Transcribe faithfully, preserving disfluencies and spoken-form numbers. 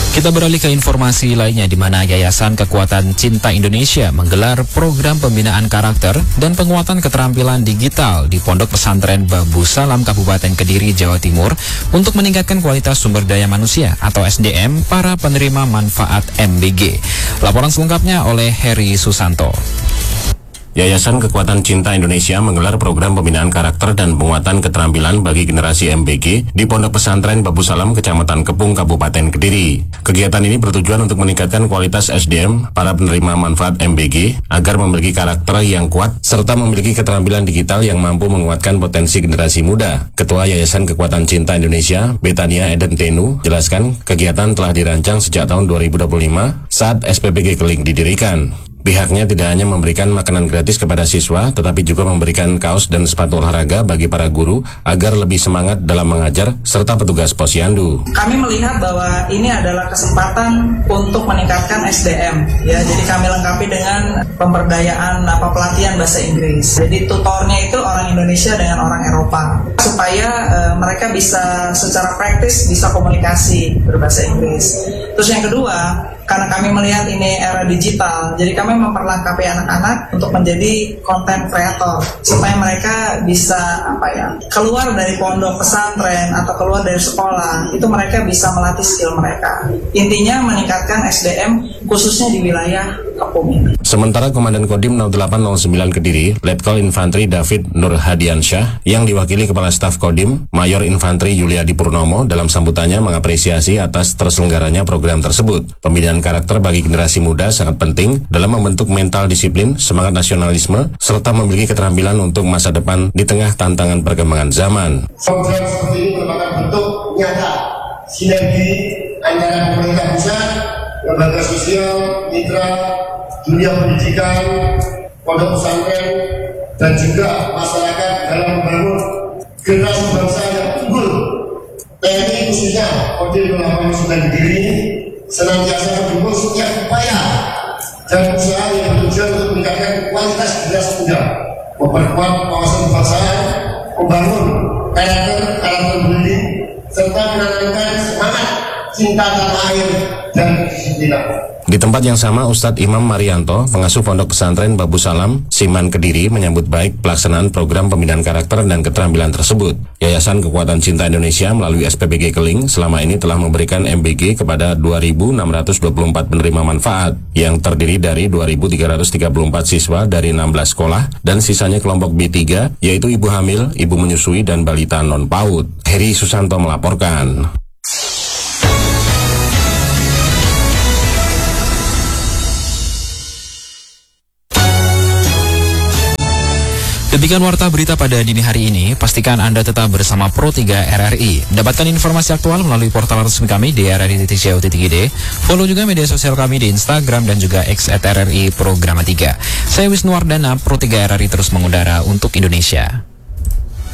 Kita beralih ke informasi lainnya di mana Yayasan Kekuatan Cinta Indonesia menggelar program pembinaan karakter dan penguatan keterampilan digital di Pondok Pesantren Babu Salam Kabupaten Kediri, Jawa Timur untuk meningkatkan kualitas sumber daya manusia atau S D M para penerima manfaat M B G. Laporan selengkapnya oleh Heri Susanto. Yayasan Kekuatan Cinta Indonesia menggelar program pembinaan karakter dan penguatan keterampilan bagi generasi M B G di Pondok Pesantren Babu Salam, Kecamatan Kepung, Kabupaten Kediri. Kegiatan ini bertujuan untuk meningkatkan kualitas S D M para penerima manfaat M B G agar memiliki karakter yang kuat serta memiliki keterampilan digital yang mampu menguatkan potensi generasi muda. Ketua Yayasan Kekuatan Cinta Indonesia, Betania Eden Tenu, jelaskan kegiatan telah dirancang sejak tahun dua ribu dua puluh lima saat S P P G Keling didirikan. Pihaknya tidak hanya memberikan makanan gratis kepada siswa, tetapi juga memberikan kaos dan sepatu olahraga bagi para guru agar lebih semangat dalam mengajar, serta petugas posyandu. Kami melihat bahwa ini adalah kesempatan untuk meningkatkan S D M, ya. Jadi kami lengkapi dengan pemberdayaan apa pelatihan bahasa Inggris. Jadi tutornya itu orang Indonesia dengan orang Eropa, supaya uh, mereka bisa secara praktis bisa komunikasi berbahasa Inggris. Terus yang kedua, karena kami melihat ini era digital, jadi kami memperlengkapi anak-anak untuk menjadi content creator supaya mereka bisa apa ya keluar dari pondok pesantren atau keluar dari sekolah, itu mereka bisa melatih skill mereka. Intinya meningkatkan S D M khususnya di wilayah Kepung ini. Sementara Komandan Kodim nol delapan nol sembilan Kediri, Letkol Infantri David Nur Hadiansyah yang diwakili Kepala Staf Kodim Mayor Infantri Yuliadi Purnomo dalam sambutannya mengapresiasi atas terselenggaranya program tersebut. Pembinaan karakter bagi generasi muda sangat penting dalam membentuk mental disiplin, semangat nasionalisme, serta memiliki keterampilan untuk masa depan di tengah tantangan perkembangan zaman. Program seperti ini merupakan bentuk nyata sinergi antara pemerintah pusat, lembaga sosial, mitra, dunia pendidikan, pondok pesantren, dan juga masyarakat dalam membangun generasi bangsa yang unggul. T N I khususnya Kodim nol delapan nol sembilan Kediri senantiasa mendukung setiap upaya dan usaha yang bertujuan untuk meningkatkan kualitas generasi muda, memperkuat wawasan kebangsaan, membangun karakter karakter budi, serta menanamkan semangat cinta tanah air dan kedisiplinan. Di tempat yang sama, Ustadz Imam Marianto, pengasuh Pondok Pesantren Babu Salam, Siman Kediri, menyambut baik pelaksanaan program pembinaan karakter dan keterampilan tersebut. Yayasan Kekuatan Cinta Indonesia melalui S P P G Keling selama ini telah memberikan M B G kepada dua ribu enam ratus dua puluh empat penerima manfaat, yang terdiri dari dua ribu tiga ratus tiga puluh empat siswa dari enam belas sekolah, dan sisanya kelompok B tiga, yaitu ibu hamil, ibu menyusui, dan balita non-PAUD. Heri Susanto melaporkan. Demikian warta berita pada dini hari ini. Pastikan Anda tetap bersama Pro tiga R R I. Dapatkan informasi aktual melalui portal resmi kami di r r i titik co titik i d. Follow juga media sosial kami di Instagram dan juga X at R R I Programa tiga. Saya Wisnuwardana, Pro tiga R R I terus mengudara untuk Indonesia.